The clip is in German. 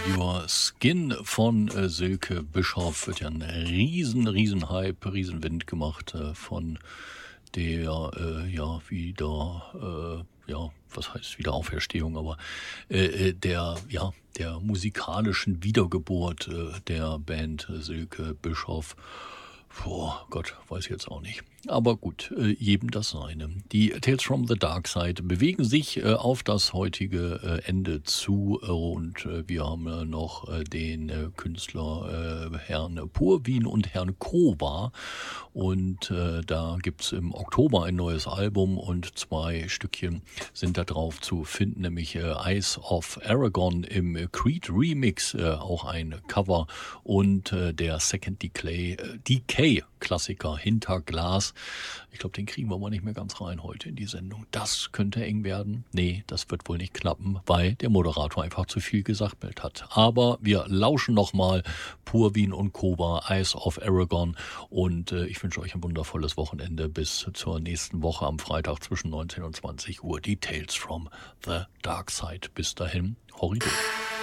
Your Skin von Silke Bischoff wird ja ein riesen Hype, Riesenwind gemacht von der, was heißt Wiederauferstehung, aber der musikalischen Wiedergeburt der Band Silke Bischoff. Boah, Gott, weiß ich jetzt auch nicht. Aber gut, jedem das seine. Die Tales from the Dark Side bewegen sich auf das heutige Ende zu und wir haben noch den Künstler Herrn Purwin und Herrn Kova und da gibt's im Oktober ein neues Album und 2 Stückchen sind da drauf zu finden, nämlich Eyes of Aragon im Creed Remix, auch ein Cover und der Second Decay Klassiker Hinter Glas. Ich glaube, den kriegen wir mal nicht mehr ganz rein heute in die Sendung. Das könnte eng werden. Nee, das wird wohl nicht klappen, weil der Moderator einfach zu viel gesagt hat. Aber wir lauschen nochmal Purwin und Kova, Eyes of Aragon und ich wünsche euch ein wundervolles Wochenende bis zur nächsten Woche am Freitag zwischen 19 und 20 Uhr. Die Tales from the Dark Side. Bis dahin, Horrido.